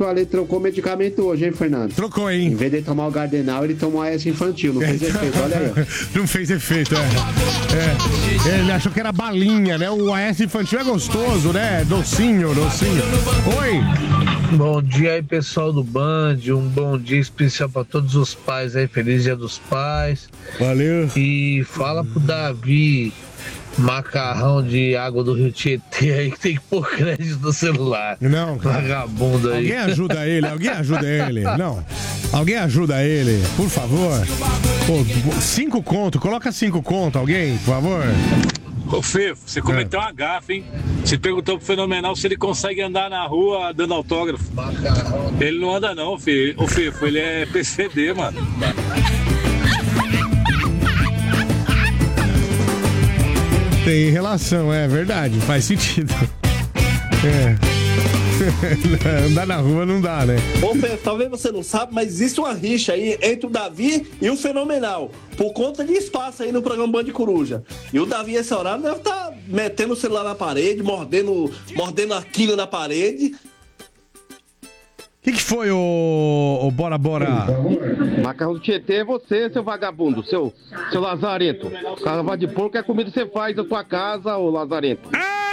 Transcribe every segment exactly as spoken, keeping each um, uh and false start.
que o Ale trocou medicamento hoje, hein, Fernando? Trocou, hein? Em vez de tomar o Gardenal, ele tomou a S infantil. Não fez efeito, olha aí. Não fez efeito, é. é. Ele achou que era balinha, né? O A S infantil é gostoso, né? Docinho, docinho. Oi! Bom dia aí, pessoal do Band. Um bom dia especial pra todos os pais aí. Feliz Dia dos Pais. Valeu. E fala pro Davi, macarrão de água do Rio Tietê aí, que tem que pôr crédito no celular. Não, cara. Vagabundo aí. Alguém ajuda ele, alguém ajuda ele. Não. Alguém ajuda ele, por favor. Pô, cinco conto, coloca cinco conto, alguém, por favor. Ô, Fefo, você cometeu é. uma gafe, hein? Você perguntou pro Fenomenal se ele consegue andar na rua dando autógrafo. Ele não anda não, Fefo. Ô, Fefo, ele é P C D, mano. Tem relação, é verdade, faz sentido. É. Andar na rua não dá, né? Ô, Fê, talvez você não sabe, mas existe uma rixa aí entre o Davi e o Fenomenal, por conta de espaço aí no programa Band Coruja. E o Davi, esse horário, deve estar tá metendo o celular na parede, mordendo, mordendo a quina na parede. O que, que foi, o, o Bora Bora? Macarrão do Tietê é você, seu vagabundo, seu, seu lazarento. Carnaval de porco é comida que você faz na sua casa, ô lazarento.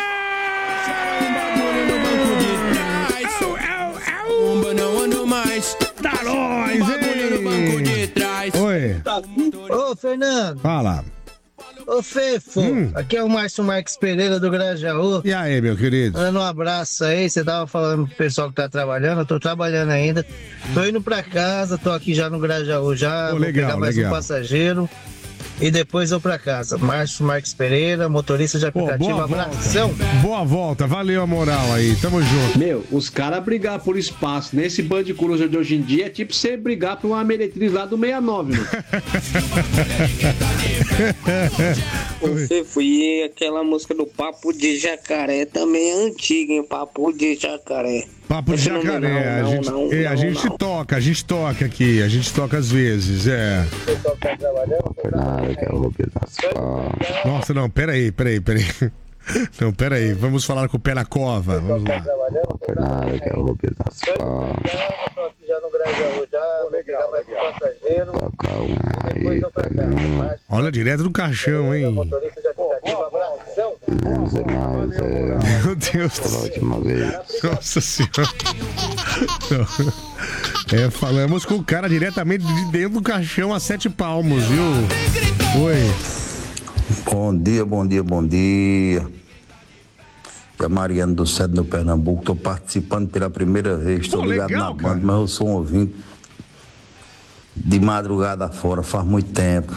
Não ando mais. Tá nós, hein? Oi. Ô, Fernando. Fala. Ô, Fefo. Hum. Aqui é o Márcio Marques Pereira do Grajaú. E aí, meu querido? Dando um abraço aí. Você tava falando pro pessoal que tá trabalhando. Eu tô trabalhando ainda. Tô indo pra casa. Tô aqui já no Grajaú já. Oh, vou legal, pegar mais legal. um passageiro. E depois eu pra casa. Márcio Marques Pereira, motorista de aplicativo. Pô, Abração. Boa volta, valeu a moral aí, tamo junto. Meu, os caras brigar por espaço nesse Band Coruja de hoje em dia é tipo você brigar por uma meretriz lá do sessenta e nove, meu. Você foi aquela música do Papo de Jacaré, também é antiga, hein? Papo de Jacaré. Papo de Jacaré, a gente, não, é, a não, gente não. toca, a gente toca aqui, a gente toca às vezes, é. Nossa, não, peraí, peraí, peraí. Não, peraí, vamos falar com o pé na cova, vamos lá. Olha, direto do caixão, hein? Meu Deus do céu. Nossa senhora. É, falamos com o cara diretamente de dentro do caixão a sete palmos, viu? Oi. Bom dia, bom dia, bom dia. É Mariano do Cedro, no Pernambuco. Estou participando pela primeira vez. Estou ligado legal, na banda, mas eu sou um ouvinte de madrugada fora, faz muito tempo.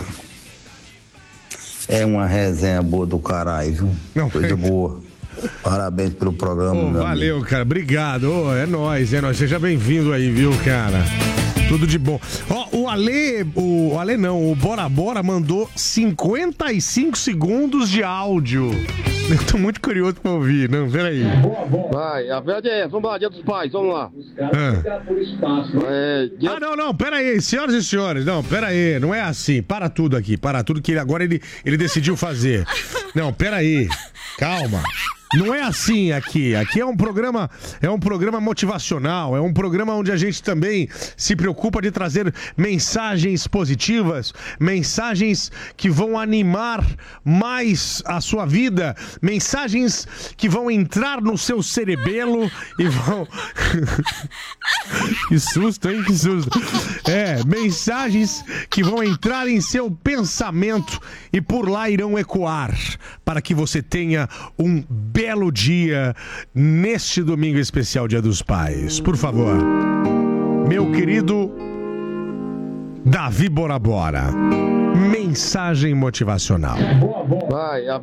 É uma resenha boa do caralho, viu? Não, coisa é... boa. Parabéns pelo programa, oh, meu valeu, amigo. Cara. Obrigado. Oh, é nóis, é nóis. Seja bem-vindo aí, viu, cara? Tudo de bom. Ó, oh, o Ale, o Ale não, o Bora Bora mandou cinquenta e cinco segundos de áudio. Eu tô muito curioso pra ouvir. Não, peraí. Vai, a verdade é essa. Vamos lá, Dia dos Pais, vamos lá. Ah, é, dia... ah não, não, peraí, senhoras e senhores. Não, peraí, não é assim. Para tudo aqui, para tudo que ele, agora ele, ele decidiu fazer. Não, peraí. Calma. Não é assim aqui. Aqui é um programa, é um programa motivacional, é um programa onde a gente também se preocupa de trazer mensagens positivas, mensagens que vão animar mais a sua vida, mensagens que vão entrar no seu cerebelo e vão... Que susto, hein? Que susto. É, mensagens que vão entrar em seu pensamento e por lá irão ecoar para que você tenha um belo dia neste domingo especial Dia dos Pais. Por favor, meu querido Davi Bora Bora, mensagem motivacional. Vai, a